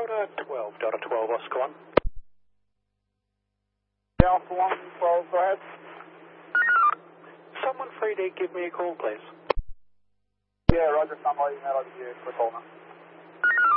Delta 12, Oscar 1. Alpha 1, 12, go ahead. Someone free to give me a call, please. Yeah, Roger, somebody, I'll give you a quick call now.